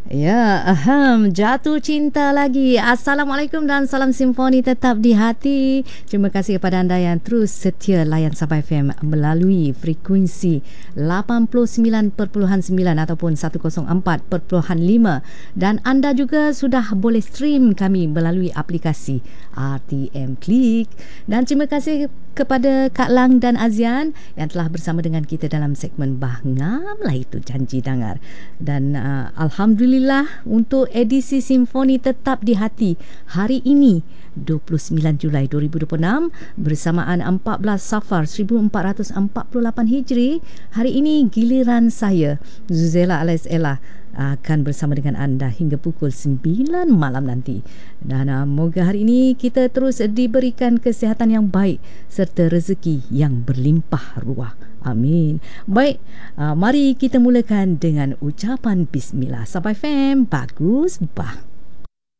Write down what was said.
Ya, jatuh cinta lagi. Assalamualaikum dan salam simfoni tetap di hati. Terima kasih kepada anda yang terus setia layan Sabah FM melalui frekuensi 89.9 ataupun 104.5, dan anda juga sudah boleh stream kami melalui aplikasi RTM Klik. Dan terima kasih kepada Kak Lang dan Azian yang telah bersama dengan kita dalam segmen Bahngam lah itu janji dangar. Dan Alhamdulillah untuk edisi Simfoni Tetap di Hati hari ini 29 Julai 2026 bersamaan 14 Safar 1448 Hijri. Hari ini giliran saya Zuzela alias Ella akan bersama dengan anda hingga pukul 9 malam nanti. Dan moga hari ini kita terus diberikan kesihatan yang baik serta rezeki yang berlimpah ruah. Amin. Baik, mari kita mulakan dengan ucapan bismillah. Sabah FM, bagus bah.